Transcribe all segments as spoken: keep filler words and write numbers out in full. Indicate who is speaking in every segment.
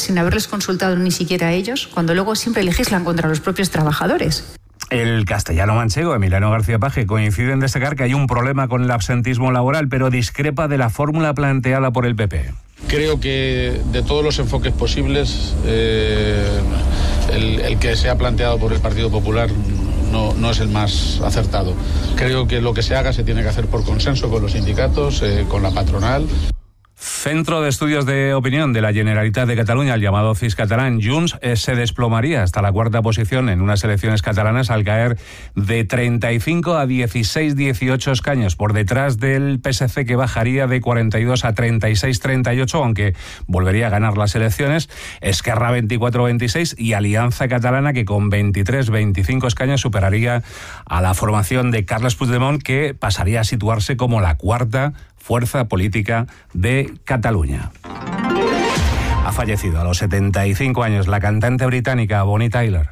Speaker 1: sin haberles consultado ni siquiera a ellos, cuando luego siempre legislan contra los propios trabajadores.
Speaker 2: El castellano manchego, Emiliano García Paje, coincide en destacar que hay un problema con el absentismo laboral, pero discrepa de la fórmula planteada por el P P.
Speaker 3: Creo que de todos los enfoques posibles, eh, el, el que se ha planteado por el Partido Popular no, no es el más acertado. Creo que lo que se haga se tiene que hacer por consenso con los sindicatos, eh, con la patronal.
Speaker 2: Centro de Estudios de Opinión de la Generalitat de Cataluña, el llamado C I S catalán, Junts, eh, se desplomaría hasta la cuarta posición en unas elecciones catalanas al caer de treinta y cinco a dieciséis dieciocho escaños, por detrás del P S C, que bajaría de cuarenta y dos a treinta y seis treinta y ocho, aunque volvería a ganar las elecciones, Esquerra veinticuatro veintiséis y Alianza Catalana, que con veintitrés veinticinco escaños superaría a la formación de Carles Puigdemont, que pasaría a situarse como la cuarta fuerza política de Cataluña. Ha fallecido a los setenta y cinco años la cantante británica Bonnie Tyler.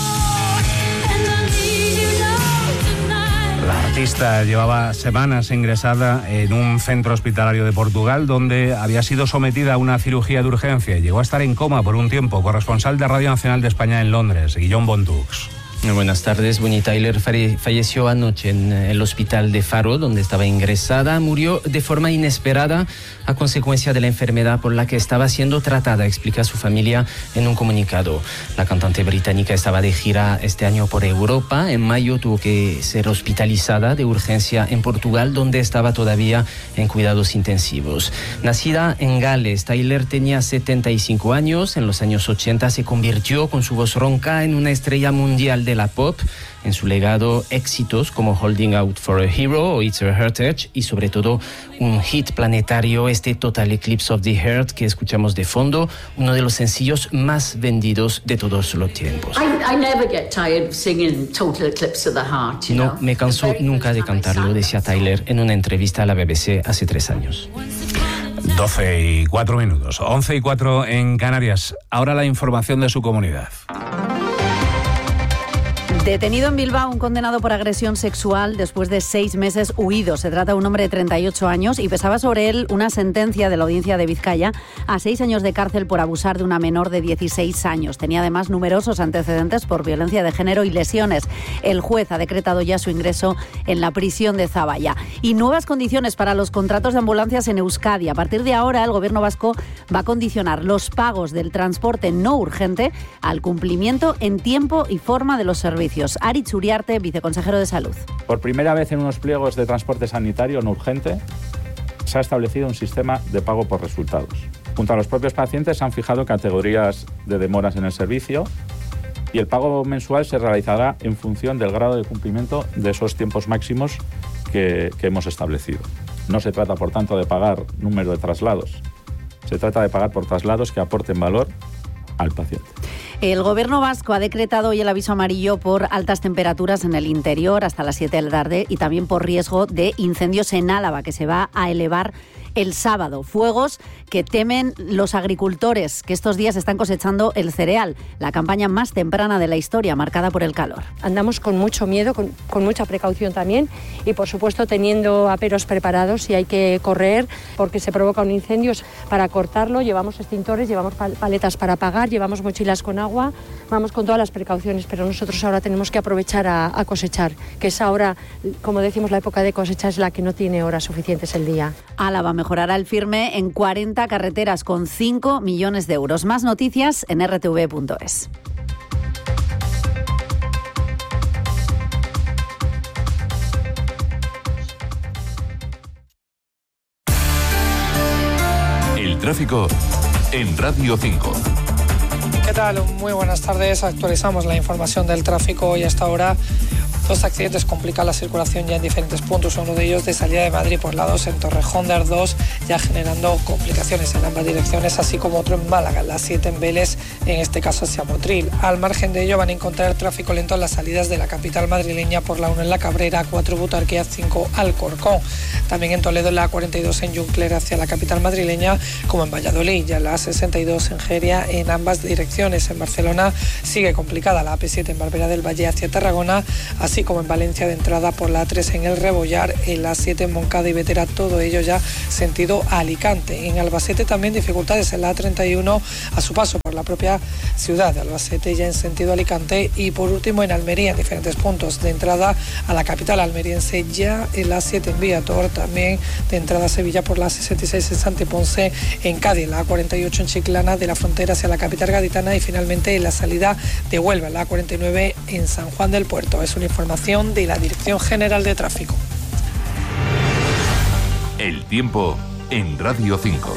Speaker 2: La artista llevaba semanas ingresada en un centro hospitalario de Portugal, donde había sido sometida a una cirugía de urgencia y llegó a estar en coma por un tiempo. Corresponsal de Radio Nacional de España en Londres, Guillaume Bontux.
Speaker 4: Buenas tardes. Bonnie Tyler falleció anoche en el hospital de Faro, donde estaba ingresada. Murió de forma inesperada a consecuencia de la enfermedad por la que estaba siendo tratada, explica su familia en un comunicado. La cantante británica estaba de gira este año por Europa. En mayo tuvo que ser hospitalizada de urgencia en Portugal, donde estaba todavía en cuidados intensivos. Nacida en Gales, Tyler tenía setenta y cinco años. En los años ochenta se convirtió con su voz ronca en una estrella mundial de la pop. En su legado, éxitos como Holding Out for a Hero o It's a Heritage, y sobre todo un hit planetario, este Total Eclipse of the Heart que escuchamos de fondo, uno de los sencillos más vendidos de todos los tiempos.
Speaker 5: I, I never get tired of singing Total Eclipse of the Heart, you
Speaker 4: no
Speaker 5: know?
Speaker 4: me canso nunca de cantarlo, decía Tyler en una entrevista a la B B C hace tres años.
Speaker 2: doce y cuatro minutos, once y cuatro en Canarias. Ahora la información de su comunidad.
Speaker 6: Detenido en Bilbao un condenado por agresión sexual después de seis meses huido. Se trata de un hombre de treinta y ocho años y pesaba sobre él una sentencia de la Audiencia de Vizcaya a seis años de cárcel por abusar de una menor de dieciséis años. Tenía además numerosos antecedentes por violencia de género y lesiones. El juez ha decretado ya su ingreso en la prisión de Zaballa. Y nuevas condiciones para los contratos de ambulancias en Euskadi. A partir de ahora, el Gobierno vasco va a condicionar los pagos del transporte no urgente al cumplimiento en tiempo y forma de los servicios. Aritz Uriarte, viceconsejero de Salud.
Speaker 7: Por primera vez en unos pliegos de transporte sanitario no urgente se ha establecido un sistema de pago por resultados. Junto a los propios pacientes se han fijado categorías de demoras en el servicio y el pago mensual se realizará en función del grado de cumplimiento de esos tiempos máximos que, que hemos establecido. No se trata, por tanto, de pagar número de traslados. Se trata de pagar por traslados que aporten valor al paciente.
Speaker 6: El Gobierno vasco ha decretado hoy el aviso amarillo por altas temperaturas en el interior hasta las siete de la tarde y también por riesgo de incendios en Álava, que se va a elevar el sábado. Fuegos que temen los agricultores, que estos días están cosechando el cereal, la campaña más temprana de la historia, marcada por el calor.
Speaker 8: Andamos con mucho miedo, con, con mucha precaución también y, por supuesto, teniendo aperos preparados si hay que correr porque se provoca un incendio. Para cortarlo llevamos extintores, llevamos paletas para apagar, llevamos mochilas con agua, vamos con todas las precauciones, pero nosotros ahora tenemos que aprovechar a, a cosechar, que es ahora, como decimos, la época de cosecha es la que no tiene horas suficientes el día.
Speaker 6: Álava mejorará el firme en cuarenta carreteras con cinco millones de euros. Más noticias en erre te ve punto es.
Speaker 9: El tráfico en Radio cinco.
Speaker 10: ¿Qué tal? Muy buenas tardes. Actualizamos la información del tráfico y hasta ahora dos accidentes complican la circulación ya en diferentes puntos. Uno de ellos de salida de Madrid por la dos en Torrejón de Ardoz, ya generando complicaciones en ambas direcciones, así como otro en Málaga, la siete en Vélez, en este caso hacia Motril. Al margen de ello van a encontrar tráfico lento en las salidas de la capital madrileña por la uno en La Cabrera, cuatro Butarque, cinco Alcorcón. También en Toledo en la cuarenta y dos en Juncler hacia la capital madrileña, como en Valladolid, y en la sesenta y dos en Geria en ambas direcciones. En Barcelona sigue complicada la A P siete en Barberá del Valle hacia Tarragona, así como en Valencia de entrada por la A tres en El Rebollar, en la siete en Moncada y Vetera, todo ello ya sentido Alicante. En Albacete también dificultades en la A treinta y uno a su paso por la propia ciudad de Albacete, ya en sentido Alicante, y por último en Almería en diferentes puntos de entrada a la capital almeriense, ya en la siete en Viator, también de entrada a Sevilla por la sesenta y seis en Santiponce, en Cádiz la A cuarenta y ocho en Chiclana de la Frontera hacia la capital gaditana, y finalmente en la salida de Huelva la A cuarenta y nueve en San Juan del Puerto. Es una información de la Dirección General de Tráfico.
Speaker 9: El tiempo en Radio cinco.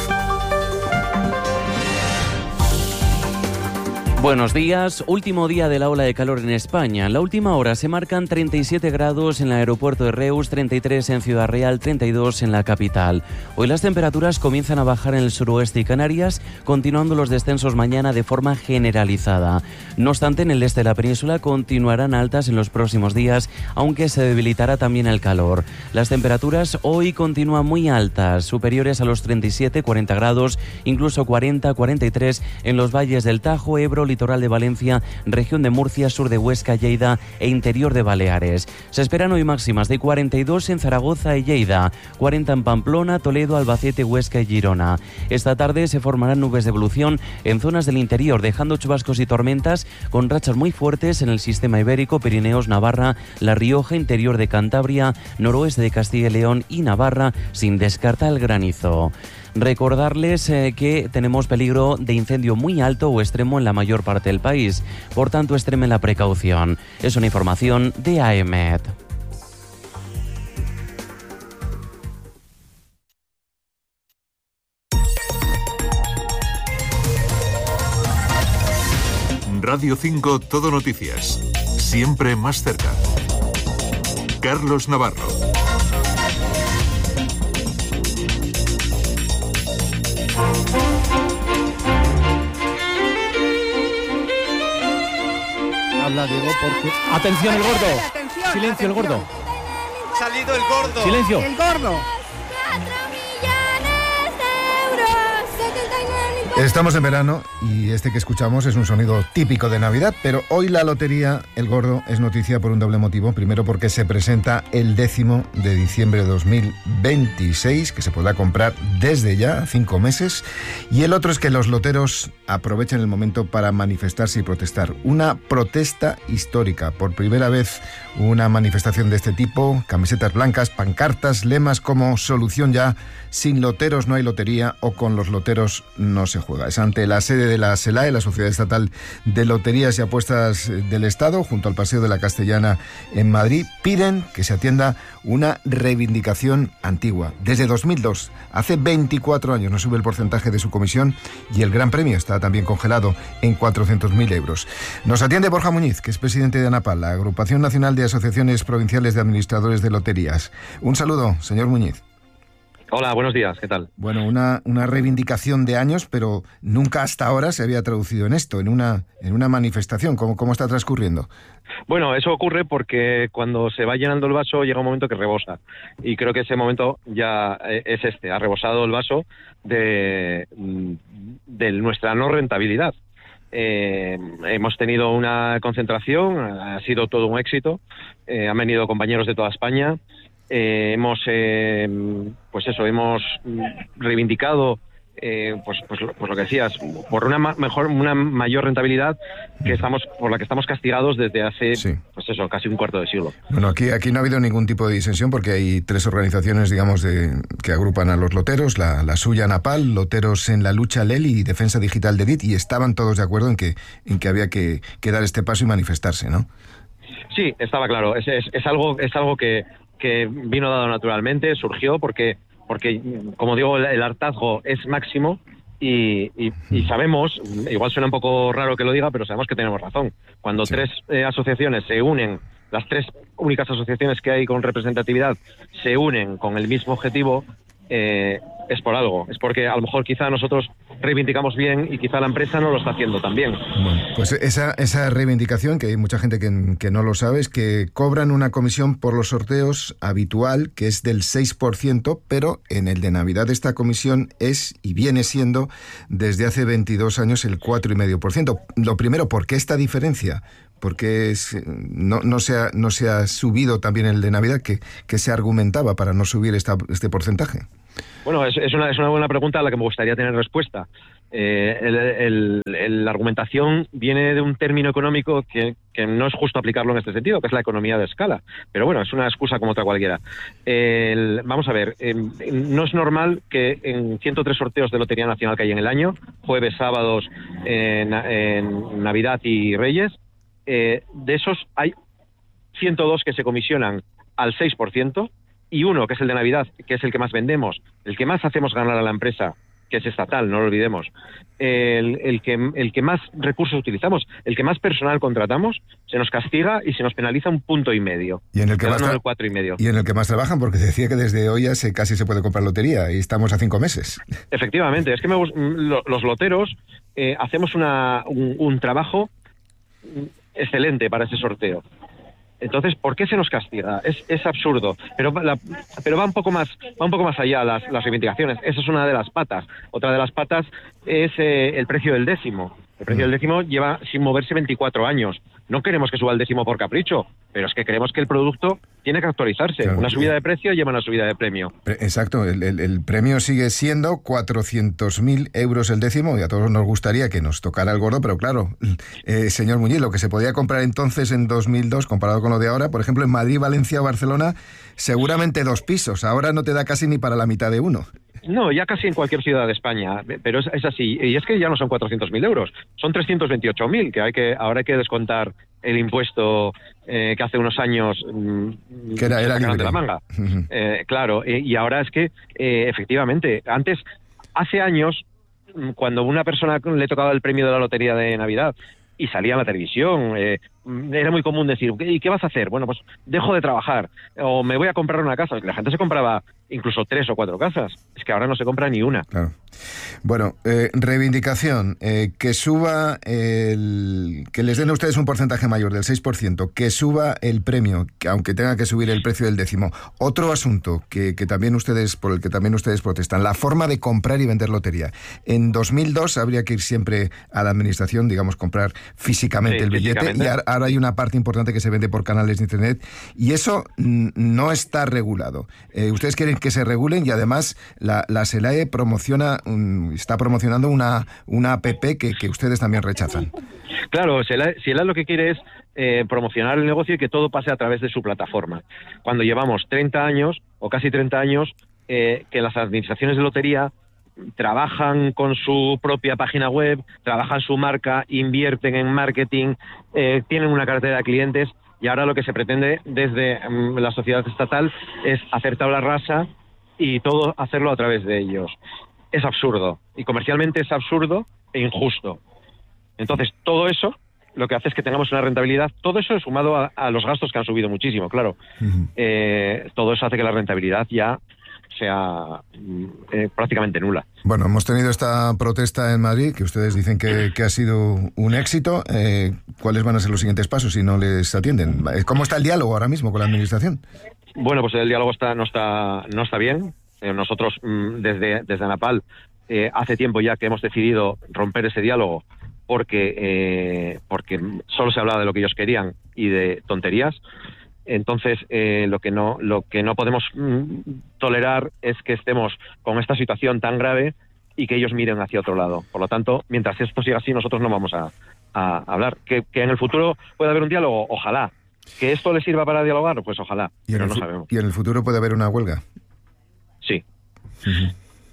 Speaker 11: Buenos días, último día de la ola de calor en España. En la última hora se marcan treinta y siete grados en el aeropuerto de Reus, treinta y tres en Ciudad Real, treinta y dos en la capital. Hoy las temperaturas comienzan a bajar en el suroeste y Canarias, continuando los descensos mañana de forma generalizada. No obstante, en el este de la península continuarán altas en los próximos días, aunque se debilitará también el calor. Las temperaturas hoy continúan muy altas, superiores a los treinta y siete, cuarenta grados, incluso cuarenta, cuarenta y tres en los valles del Tajo, Ebro, litoral de Valencia, región de Murcia, sur de Huesca, Lleida e interior de Baleares. Se esperan hoy máximas de cuarenta y dos en Zaragoza y Lleida, cuarenta en Pamplona, Toledo, Albacete, Huesca y Girona. Esta tarde se formarán nubes de evolución en zonas del interior, dejando chubascos y tormentas con rachas muy fuertes en el sistema ibérico, Pirineos, Navarra, La Rioja, interior de Cantabria, noroeste de Castilla y León y Navarra, sin descartar el granizo. Recordarles eh, que tenemos peligro de incendio muy alto o extremo en la mayor parte del país. Por tanto, extremen la precaución. Es una información de A E M E T.
Speaker 9: Radio cinco Todo Noticias. Siempre más cerca. Carlos Navarro.
Speaker 12: Habla Diego porque... ¡Atención, el gordo!
Speaker 13: Atención,
Speaker 12: ¡Silencio, el gordo!
Speaker 13: ¡Salido el gordo!
Speaker 12: ¡Silencio!
Speaker 13: ¡El gordo!
Speaker 14: Estamos en verano y este que escuchamos es un sonido típico de Navidad, pero hoy la lotería El Gordo es noticia por un doble motivo. Primero, porque se presenta el décimo de diciembre de dos mil veintiséis, que se podrá comprar desde ya, cinco meses. Y el otro es que los loteros aprovechan el momento para manifestarse y protestar. Una protesta histórica. Por primera vez una manifestación de este tipo, camisetas blancas, pancartas, lemas como "Solución ya", "Sin loteros no hay lotería" o "Con los loteros no se juega". Es ante la sede de la SELAE, la Sociedad Estatal de Loterías y Apuestas del Estado, junto al Paseo de la Castellana en Madrid. Piden que se atienda una reivindicación antigua. Desde dos mil dos, hace veinticuatro años, no sube el porcentaje de su comisión y el Gran Premio está también congelado en cuatrocientos mil euros. Nos atiende Borja Muñiz, que es presidente de ANAPAL, la Agrupación Nacional de Asociaciones Provinciales de Administradores de Loterías. Un saludo, señor Muñiz.
Speaker 15: Hola, buenos días, ¿qué tal?
Speaker 14: Bueno, una, una reivindicación de años, pero nunca hasta ahora se había traducido en esto, en una, en una manifestación. ¿Cómo, cómo está transcurriendo?
Speaker 15: Bueno, eso ocurre porque cuando se va llenando el vaso llega un momento que rebosa. Y creo que ese momento ya es este, ha rebosado el vaso de, de nuestra no rentabilidad. Eh, hemos tenido una concentración, ha sido todo un éxito, eh, han venido compañeros de toda España. Eh, hemos, eh, pues eso, hemos reivindicado, eh, pues, pues, pues lo que decías, por una ma- mejor, una mayor rentabilidad que estamos, por la que estamos castigados desde hace, sí. pues eso, casi un cuarto de siglo.
Speaker 14: Bueno, aquí, aquí no ha habido ningún tipo de disensión porque hay tres organizaciones, digamos, de, que agrupan a los loteros, la, la suya ANAPAL, Loteros en la Lucha, L E L y Defensa Digital de D I T, y estaban todos de acuerdo en que, en que había que, que dar este paso y manifestarse, ¿no?
Speaker 15: Sí, estaba claro, es, es, es algo, es algo que que vino dado naturalmente, surgió porque, porque como digo, el, el hartazgo es máximo y, y, y sabemos, igual suena un poco raro que lo diga, pero sabemos que tenemos razón. Cuando sí. tres eh, asociaciones se unen, las tres únicas asociaciones que hay con representatividad se unen con el mismo objetivo, eh, es por algo. Es porque a lo mejor quizá nosotros reivindicamos bien y quizá la empresa no lo está haciendo tan bien.
Speaker 14: Bueno, pues esa, esa reivindicación, que hay mucha gente que, que no lo sabe, es que cobran una comisión por los sorteos habitual, que es del seis por ciento, pero en el de Navidad esta comisión es y viene siendo desde hace veintidós años el cuatro coma cinco por ciento. Lo primero, ¿por qué esta diferencia? Porque es, no, no, se ha, no se ha subido también el de Navidad, que, que se argumentaba para no subir esta, este porcentaje.
Speaker 15: Bueno, es, es, una, es una buena pregunta a la que me gustaría tener respuesta. Eh, el, el, el, la argumentación viene de un término económico que, que no es justo aplicarlo en este sentido, que es la economía de escala. Pero bueno, es una excusa como otra cualquiera. El, vamos a ver, eh, no es normal que en ciento tres sorteos de Lotería Nacional que hay en el año, jueves, sábados, en, en Navidad y Reyes, eh, de esos hay ciento dos que se comisionan al seis por ciento, y uno, que es el de Navidad, que es el que más vendemos, el que más hacemos ganar a la empresa, que es estatal, no lo olvidemos, el, el, que, el que más recursos utilizamos, el que más personal contratamos, se nos castiga y se nos penaliza un punto y medio.
Speaker 14: Y en el que, más, tra-
Speaker 15: el cuatro y, medio.
Speaker 14: y en el que más trabajan, porque decía que desde hoy ya se, casi se puede comprar lotería y estamos a cinco meses.
Speaker 15: Efectivamente, es que me, lo, los loteros eh, hacemos una, un, un trabajo excelente para ese sorteo. Entonces, ¿por qué se nos castiga? Es, es absurdo, pero, la, pero va un poco más, va un poco más allá las, las reivindicaciones. Esa es una de las patas. Otra de las patas es eh, el precio del décimo. El precio del décimo lleva sin moverse veinticuatro años. No queremos que suba el décimo por capricho, pero es que creemos que el producto tiene que actualizarse. Claro, una subida de precio lleva una subida de premio.
Speaker 14: Exacto, el, el, el premio sigue siendo cuatrocientos mil euros el décimo, y a todos nos gustaría que nos tocara el gordo, pero claro, eh, señor Muñiz, lo que se podía comprar entonces en dos mil dos, comparado con lo de ahora, por ejemplo, en Madrid, Valencia o Barcelona, seguramente dos pisos. Ahora no te da casi ni para la mitad de uno.
Speaker 15: No, ya casi en cualquier ciudad de España, pero es, es así. Y es que ya no son cuatrocientos mil euros, son trescientos veintiocho mil, que hay que ahora hay que descontar el impuesto eh, que hace unos años mmm,
Speaker 14: que era, era libre
Speaker 15: de la manga. Uh-huh. Eh, claro, eh, y ahora es que, eh, efectivamente, antes, hace años, cuando una persona le tocaba el premio de la lotería de Navidad y salía en la televisión, eh, era muy común decir, ¿y qué vas a hacer? Bueno, pues dejo de trabajar, o me voy a comprar una casa. La gente se compraba incluso tres o cuatro casas. Es que ahora no se compra ni una.
Speaker 14: Claro. Bueno, eh, reivindicación, eh, que suba el... que les den a ustedes un porcentaje mayor del seis por ciento, que suba el premio, que aunque tenga que subir el precio del décimo. Otro asunto que, que también ustedes, por el que también ustedes protestan, la forma de comprar y vender lotería. En dos mil dos habría que ir siempre a la administración, digamos, comprar físicamente sí, el billete, físicamente. Y ahora, ahora hay una parte importante que se vende por canales de internet, y eso n- no está regulado. Eh, ustedes quieren que se regulen, y además la, la SELAE promociona, um, está promocionando una, una app que, que ustedes también rechazan.
Speaker 15: Claro, SELAE, SELAE lo que quiere es eh, promocionar el negocio y que todo pase a través de su plataforma. Cuando llevamos treinta años, o casi treinta años, eh, que las administraciones de lotería trabajan con su propia página web, trabajan su marca, invierten en marketing, eh, tienen una cartera de clientes, y ahora lo que se pretende desde um, la sociedad estatal es hacer tabla rasa y todo hacerlo a través de ellos. Es absurdo, y comercialmente es absurdo e injusto. Entonces, todo eso lo que hace es que tengamos una rentabilidad, todo eso es sumado a, a los gastos que han subido muchísimo, claro. Uh-huh. Eh, todo eso hace que la rentabilidad ya sea eh, prácticamente nula.
Speaker 14: Bueno, hemos tenido esta protesta en Madrid, que ustedes dicen que, que ha sido un éxito. Eh, ¿Cuáles van a ser los siguientes pasos si no les atienden? ¿Cómo está el diálogo ahora mismo con la administración?
Speaker 15: Bueno, pues el diálogo está no está no está bien. Eh, nosotros mmm, desde desde ANAPAL eh, hace tiempo ya que hemos decidido romper ese diálogo porque eh, porque solo se hablaba de lo que ellos querían y de tonterías. Entonces, eh, lo que no lo que no podemos mm, tolerar es que estemos con esta situación tan grave y que ellos miren hacia otro lado. Por lo tanto, mientras esto siga así, nosotros no vamos a, a hablar. ¿Que, que en el futuro pueda haber un diálogo? Ojalá. ¿Que esto le sirva para dialogar? Pues ojalá, pero no sabemos.
Speaker 14: ¿Y en el futuro puede haber una huelga?
Speaker 15: Sí.
Speaker 14: Uh-huh.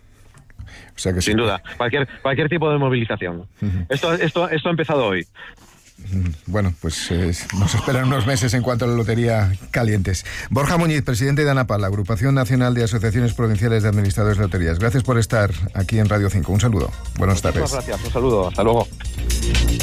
Speaker 14: O sea que
Speaker 15: Sin sí. duda. Cualquier cualquier tipo de movilización. Uh-huh. Esto, esto, esto ha empezado hoy.
Speaker 14: Bueno, pues eh, nos esperan unos meses en cuanto a la lotería calientes. Borja Muñiz, presidente de ANAPAL, la Agrupación Nacional de Asociaciones Provinciales de Administradores de Loterías. Gracias por estar aquí en Radio cinco. Un saludo. Buenas tardes.
Speaker 15: Muchas gracias. Un saludo. Hasta luego.